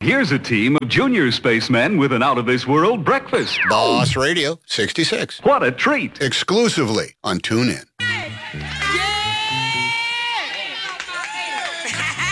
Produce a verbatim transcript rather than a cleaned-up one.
here's a team of junior spacemen with an out-of-this-world breakfast. Boss Radio sixty-six. What a treat. Exclusively on TuneIn. Yeah!